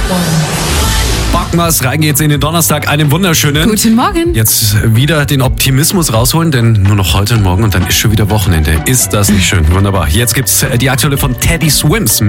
Bockmas, rein geht's in den Donnerstag. Einen wunderschönen. Guten Morgen. Jetzt wieder den Optimismus rausholen, denn nur noch heute und morgen und dann ist schon wieder Wochenende. Ist das nicht schön? Wunderbar. Jetzt gibt's die aktuelle von Teddy Swims.